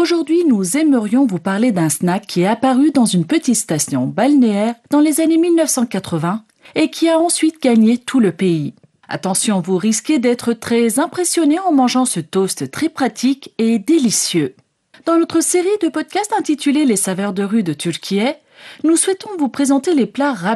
Aujourd'hui, nous aimerions vous parler d'un snack qui est apparu dans une petite station balnéaire dans les années 1980 et qui a ensuite gagné tout le pays. Attention, vous risquez d'être très impressionné en mangeant ce toast très pratique et délicieux. Dans notre série de podcasts intitulée Les saveurs de rue de Turquie, nous souhaitons vous présenter les plats rapides